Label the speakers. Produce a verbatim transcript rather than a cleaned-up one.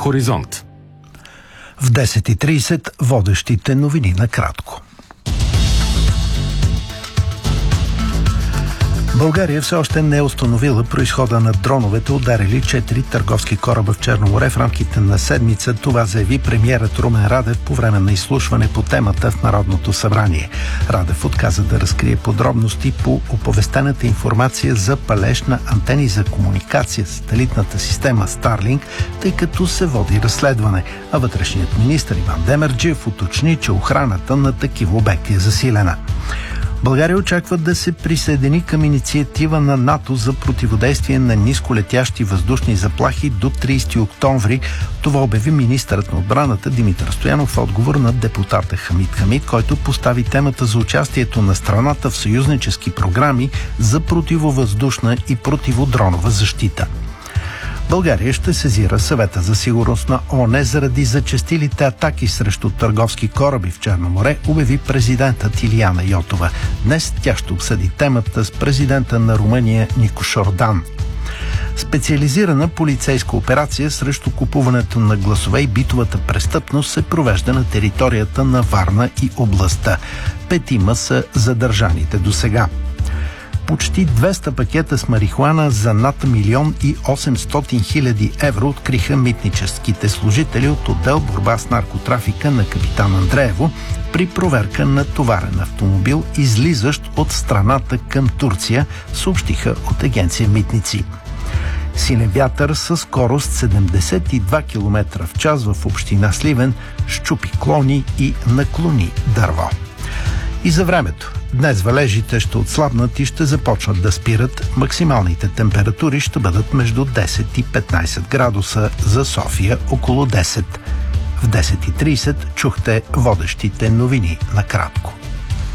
Speaker 1: Хоризонт.
Speaker 2: В десет и трийсет водещите новини накратко. България все още не е установила произхода на дроновете, ударили четири търговски кораба в Черно море в рамките на седмица. Това заяви премиерът Румен Радев по време на изслушване по темата в Народното събрание. Радев отказа да разкрие подробности по оповестената информация за палеж на антени за комуникация с сателитната система Starlink, тъй като се води разследване. А вътрешният министър Иван Демерджиев уточни, че охраната на такива обекти е засилена. България очаква да се присъедини към инициатива на НАТО за противодействие на нисколетящи въздушни заплахи до трийсети октомври. Това обяви министърът на отбраната Димитър Стоянов в отговор на депутата Хамид Хамид, който постави темата за участието на страната в съюзнически програми за противовъздушна и противодронова защита. България ще сезира Съвета за сигурност на ООН заради зачестилите атаки срещу търговски кораби в Черно море, обяви президентът Илияна Йотова. Днес тя ще обсъди темата с президента на Румъния Никош Ордан. Специализирана полицейска операция срещу купуването на гласове и битовата престъпност се провежда на територията на Варна и областта. Петима са задържаните досега. Почти двеста пакета с марихуана за над милион и осемстотин хиляди евро откриха митническите служители от отдел борба с наркотрафика на Капитан Андреево при проверка на товарен автомобил, излизащ от страната към Турция, съобщиха от агенция Митници. Силен вятър със скорост седемдесет и два километра в час в община Сливен счупи клони и наклони дърво. И за времето. Днес валежите ще отслабнат и ще започнат да спират. Максималните температури ще бъдат между десет и петнайсет градуса, за София около десет. В десет и трийсет чухте водещите новини накратко.